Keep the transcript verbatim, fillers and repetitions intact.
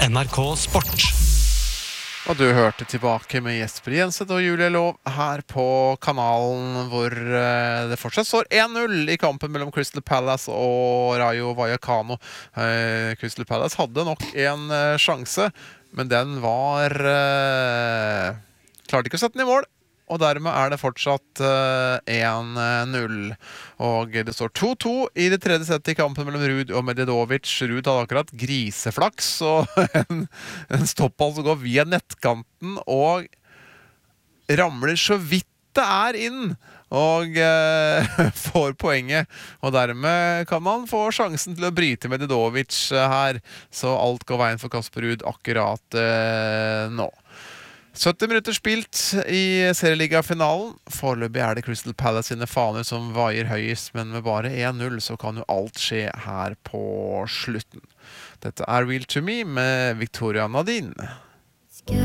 N R K Sport. Og du hørte tilbake med Jesper Jenseth og Julie Lov her på kanalen, hvor det fortsatt står en null i kampen mellom Crystal Palace og Rayo Vallecano. Eh, Crystal Palace hadde nok en eh, sjanse, men den var eh, klarte ikke å sette den i mål. Og dermed er det fortsatt en null. Og det står to to i det tredje settet i kampen mellom Ruud og Medjedovic. Ruud hadde akkurat griseflaks, og en, en stoppball som går via nettkanten og ramler så vidt det er inn. Og eh, får poenget. Og dermed kan man få sjansen til å bryte Medjedovic her. Så alt går veien for Kasper Ruud akkurat eh, nå. sytti minutter spilt i serieligafinalen. Foreløpig er det Crystal Palace sine faner som vaier høyest, men med bare en null så kan jo alt skje her på slutten. Dette er Real to Me med Victoria Nadine.